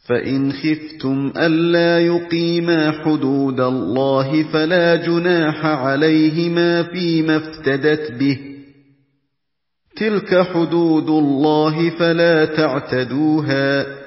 فإن خفتم ألا يقيما حدود الله فلا جناح عليهما فيما افتدت به، تلك حدود الله فلا تعتدوها،